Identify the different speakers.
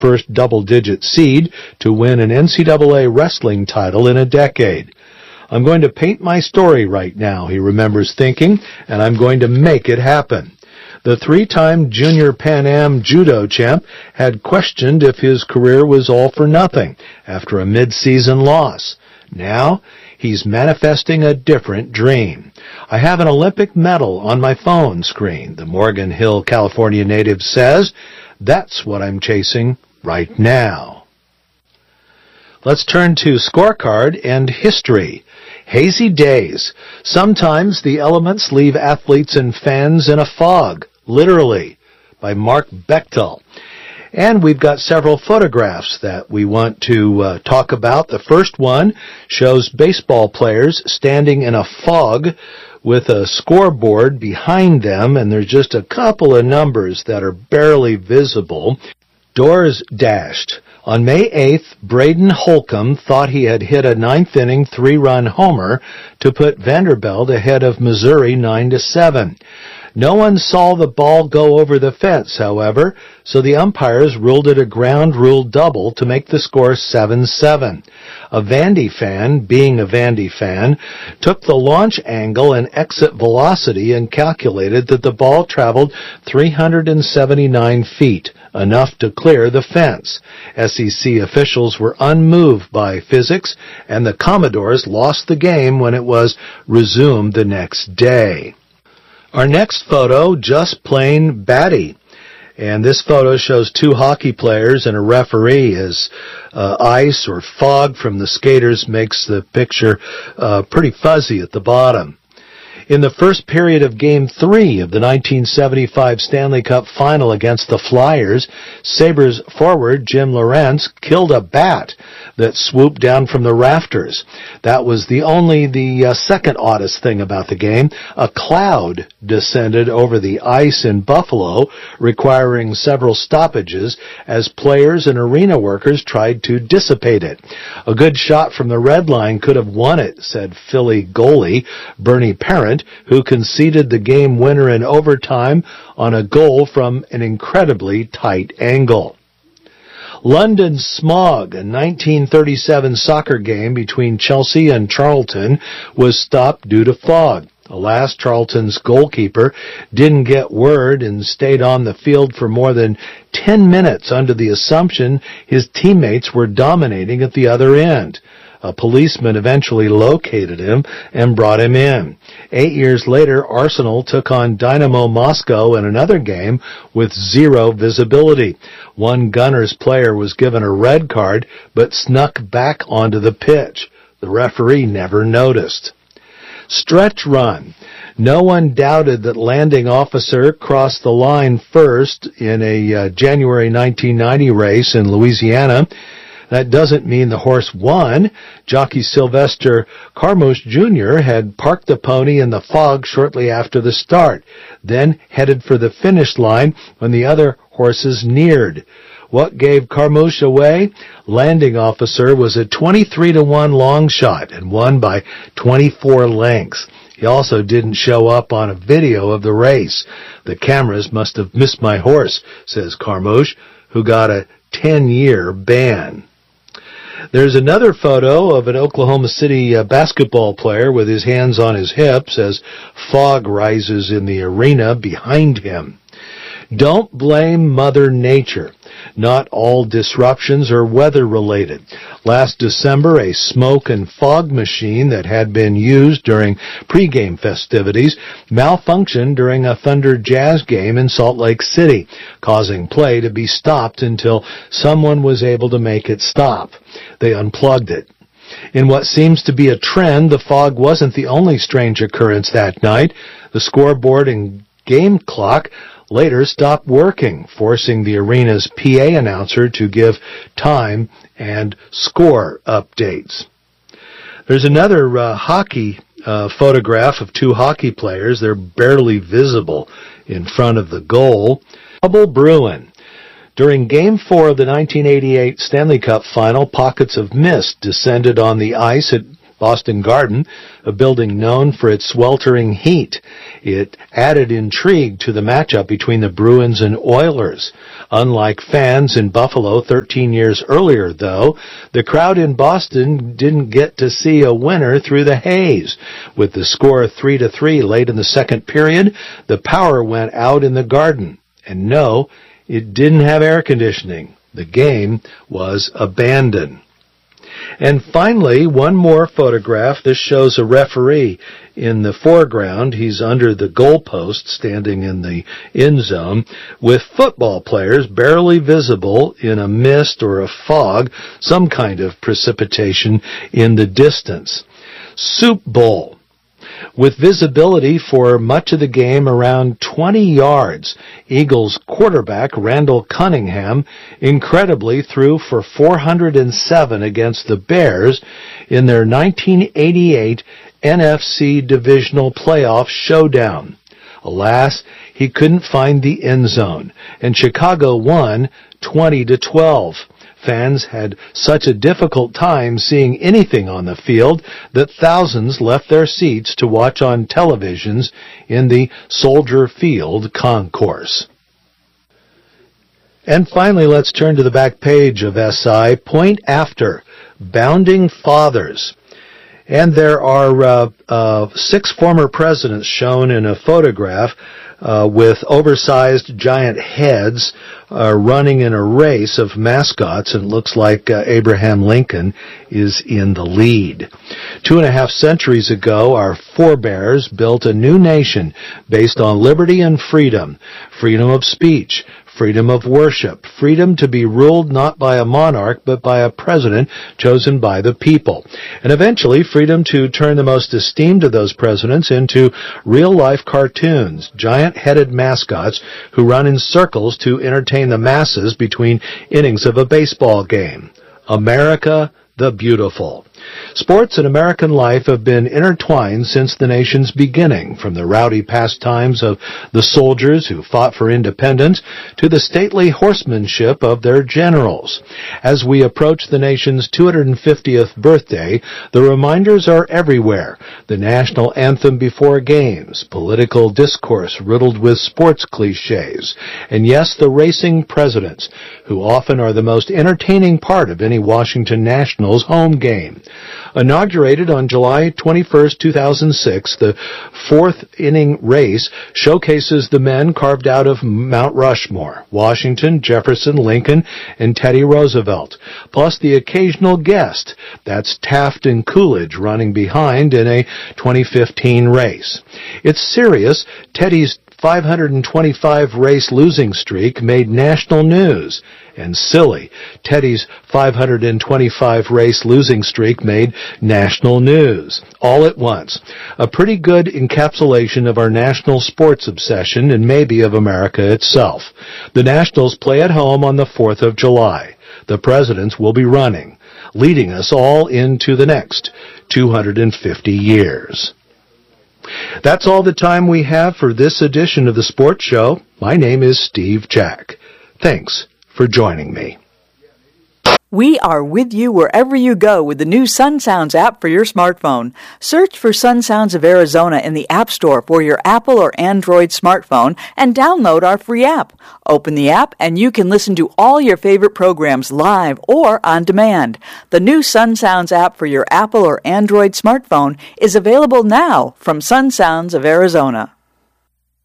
Speaker 1: first double-digit seed to win an NCAA wrestling title in a decade. I'm going to paint my story right now, he remembers thinking, and I'm going to make it happen. The three-time Junior Pan Am judo champ had questioned if his career was all for nothing after a mid-season loss. Now, he's manifesting a different dream. I have an Olympic medal on my phone screen, the Morgan Hill, California native says. That's what I'm chasing right now. Let's turn to scorecard and history. Hazy days. Sometimes the elements leave athletes and fans in a fog, literally, by Mark Bechtel. And we've got several photographs that we want to talk about. The first one shows baseball players standing in a fog with a scoreboard behind them, and there's just a couple of numbers that are barely visible. Doors dashed. On May 8th, Braden Holcomb thought he had hit a ninth-inning three-run homer to put Vanderbilt ahead of Missouri 9-7. No one saw the ball go over the fence, however, so the umpires ruled it a ground rule double to make the score 7-7. A Vandy fan, being a Vandy fan, took the launch angle and exit velocity and calculated that the ball traveled 379 feet, enough to clear the fence. SEC officials were unmoved by physics, and the Commodores lost the game when it was resumed the next day. Our next photo, just plain batty. And this photo shows two hockey players and a referee as ice or fog from the skaters makes the picture pretty fuzzy at the bottom. In the first period of Game 3 of the 1975 Stanley Cup Final against the Flyers, Sabres forward Jim Lorentz killed a bat that swooped down from the rafters. That was the second oddest thing about the game. A cloud descended over the ice in Buffalo, requiring several stoppages as players and arena workers tried to dissipate it. A good shot from the red line could have won it, said Philly goalie Bernie Parent, who conceded the game winner in overtime on a goal from an incredibly tight angle. London Smog, a 1937 soccer game between Chelsea and Charlton, was stopped due to fog. Alas, Charlton's goalkeeper didn't get word and stayed on the field for more than 10 minutes under the assumption his teammates were dominating at the other end. A policeman eventually located him and brought him in. 8 years later, Arsenal took on Dynamo Moscow in another game with zero visibility. One Gunners player was given a red card but snuck back onto the pitch. The referee never noticed. Stretch run. No one doubted that landing officer crossed the line first in a January 1990 race in Louisiana. That doesn't mean the horse won. Jockey Sylvester Carmouche Jr. had parked the pony in the fog shortly after the start, then headed for the finish line when the other horses neared. What gave Carmouche away? Landing officer was a 23-1 long shot and won by 24 lengths. He also didn't show up on a video of the race. The cameras must have missed my horse, says Carmouche, who got a 10-year ban. There's another photo of an Oklahoma City basketball player with his hands on his hips as fog rises in the arena behind him. Don't blame Mother Nature. Not all disruptions are weather-related. Last December, a smoke and fog machine that had been used during pregame festivities malfunctioned during a Thunder Jazz game in Salt Lake City, causing play to be stopped until someone was able to make it stop. They unplugged it. In what seems to be a trend, the fog wasn't the only strange occurrence that night. The scoreboard and game clock later stopped working, forcing the arena's PA announcer to give time and score updates. There's another hockey photograph of two hockey players. They're barely visible in front of the goal. Trouble brewing. During Game 4 of the 1988 Stanley Cup Final, pockets of mist descended on the ice at Boston Garden, a building known for its sweltering heat. It added intrigue to the matchup between the Bruins and Oilers. Unlike fans in Buffalo 13 years earlier, though, the crowd in Boston didn't get to see a winner through the haze. With the score 3-3 late in the second period, the power went out in the Garden. And no, it didn't have air conditioning. The game was abandoned. And finally, one more photograph. This shows a referee in the foreground. He's under the goalpost, standing in the end zone, with football players barely visible in a mist or a fog, some kind of precipitation in the distance. Soup Bowl. With visibility for much of the game around 20 yards, Eagles quarterback Randall Cunningham incredibly threw for 407 against the Bears in their 1988 NFC Divisional Playoff Showdown. Alas, he couldn't find the end zone, and Chicago won 20-12. Fans had such a difficult time seeing anything on the field that thousands left their seats to watch on televisions in the Soldier Field concourse. And finally, let's turn to the back page of SI, Point After, Bounding Fathers. And there are 6 former presidents shown in a photograph with oversized giant heads running in a race of mascots, and it looks like Abraham Lincoln is in the lead. 2.5 centuries ago, our forebears built a new nation based on liberty and freedom, freedom of speech, freedom of worship, freedom to be ruled not by a monarch but by a president chosen by the people, and eventually freedom to turn the most esteemed of those presidents into real-life cartoons, giant-headed mascots who run in circles to entertain the masses between innings of a baseball game. America the Beautiful. Sports and American life have been intertwined since the nation's beginning, from the rowdy pastimes of the soldiers who fought for independence to the stately horsemanship of their generals. As we approach the nation's 250th birthday, the reminders are everywhere. The national anthem before games, political discourse riddled with sports cliches, and yes, the racing presidents, who often are the most entertaining part of any Washington Nationals home game. Inaugurated on July 21, 2006, the 4th inning race showcases the men carved out of Mount Rushmore: Washington, Jefferson, Lincoln, and Teddy Roosevelt, plus the occasional guest. That's Taft and Coolidge running behind in a 2015 race. It's serious. Teddy's 525 race losing streak made national news. And silly, Teddy's 525 race losing streak made national news. All at once. A pretty good encapsulation of our national sports obsession and maybe of America itself. The Nationals play at home on the 4th of July. The presidents will be running, leading us all into the next 250 years. That's all the time we have for this edition of the Sports Show. My name is Steve Jack. Thanks for joining me.
Speaker 2: We are with you wherever you go with the new Sun Sounds app for your smartphone. Search for Sun Sounds of Arizona in the App Store for your Apple or Android smartphone and download our free app. Open the app and you can listen to all your favorite programs live or on demand. The new Sun Sounds app for your Apple or Android smartphone is available now from Sun Sounds of Arizona.